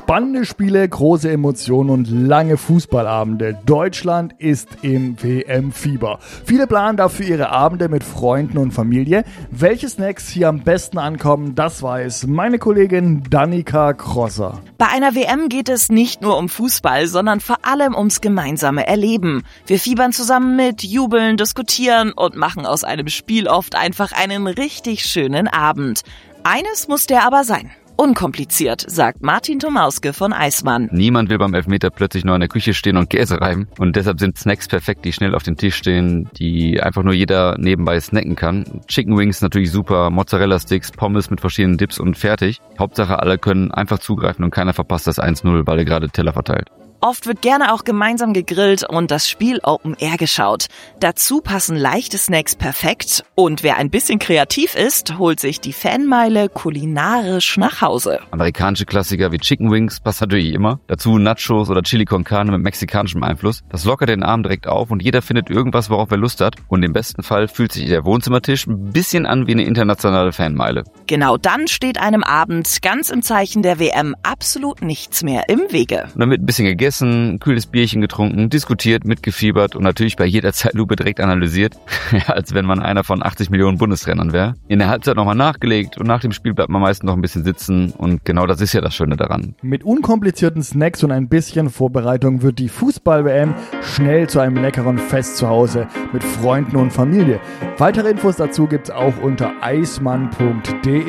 Spannende Spiele, große Emotionen und lange Fußballabende. Deutschland ist im WM-Fieber. Viele planen dafür ihre Abende mit Freunden und Familie. Welche Snacks hier am besten ankommen, das weiß meine Kollegin Danica Crosser. Bei einer WM geht es nicht nur um Fußball, sondern vor allem ums gemeinsame Erleben. Wir fiebern zusammen mit, jubeln, diskutieren und machen aus einem Spiel oft einfach einen richtig schönen Abend. Eines muss der aber sein. Unkompliziert, sagt Martin Tomauske von Eismann. Niemand will beim Elfmeter plötzlich noch in der Küche stehen und Käse reiben. Und deshalb sind Snacks perfekt, die schnell auf dem Tisch stehen, die einfach nur jeder nebenbei snacken kann. Chicken Wings natürlich super, Mozzarella-Sticks, Pommes mit verschiedenen Dips und fertig. Hauptsache, alle können einfach zugreifen und keiner verpasst das 1-0, weil er gerade Teller verteilt. Oft wird gerne auch gemeinsam gegrillt und das Spiel Open Air geschaut. Dazu passen leichte Snacks perfekt und wer ein bisschen kreativ ist, holt sich die Fanmeile kulinarisch nach Hause. Amerikanische Klassiker wie Chicken Wings passt natürlich immer. Dazu Nachos oder Chili con Carne mit mexikanischem Einfluss. Das lockert den Abend direkt auf und jeder findet irgendwas, worauf er Lust hat. Und im besten Fall fühlt sich der Wohnzimmertisch ein bisschen an wie eine internationale Fanmeile. Genau dann steht einem Abend ganz im Zeichen der WM absolut nichts mehr im Wege. Und dann wird ein bisschen gegessen, ein kühles Bierchen getrunken, diskutiert, mitgefiebert und natürlich bei jeder Zeitlupe direkt analysiert, als wenn man einer von 80 Millionen Bundestrainern wäre. In der Halbzeit nochmal nachgelegt und nach dem Spiel bleibt man meistens noch ein bisschen sitzen und genau das ist ja das Schöne daran. Mit unkomplizierten Snacks und ein bisschen Vorbereitung wird die Fußball-WM schnell zu einem leckeren Fest zu Hause mit Freunden und Familie. Weitere Infos dazu gibt's auch unter eismann.de.